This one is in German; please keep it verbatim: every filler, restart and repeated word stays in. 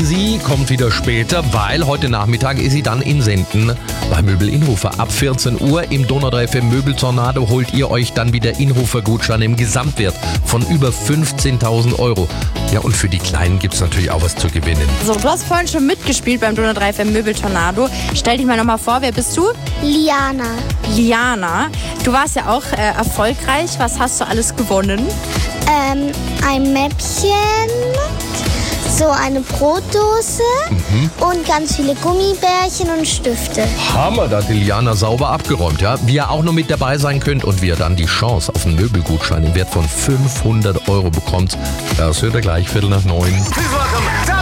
Sie kommt wieder später, weil heute Nachmittag ist sie dann in Senden bei Möbel Inhofer. Ab vierzehn Uhr im Donau drei F M Möbel Tornado holt ihr euch dann wieder Inhofer-Gutscheine im Gesamtwert von über fünfzehntausend Euro. Ja, und für die Kleinen gibt es natürlich auch was zu gewinnen. So, du hast vorhin schon mitgespielt beim Donau drei F M Möbel Tornado. Stell dich mal nochmal vor, wer bist du? Liana. Liana. Du warst ja auch äh, erfolgreich. Was hast du alles gewonnen? Ähm, ein Mäppchen, so eine Brotdose Mhm. und ganz viele Gummibärchen und Stifte. Hammer, da hat die Liana sauber abgeräumt, ja. Wie ihr auch noch mit dabei sein könnt und wie ihr dann die Chance auf einen Möbelgutschein im Wert von fünfhundert Euro bekommt, das hört ihr gleich Viertel nach neun. Please welcome